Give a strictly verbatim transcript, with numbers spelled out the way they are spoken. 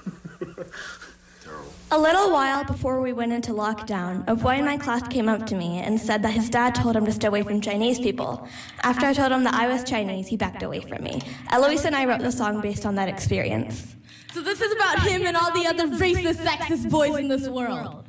A little while before we went into lockdown, a boy in my class came up to me and said that his dad told him to stay away from Chinese people. After I told him that I was Chinese, he backed away from me. Eloise and I wrote the song based on that experience. So this is about him and all the other racist, sexist boys in this world.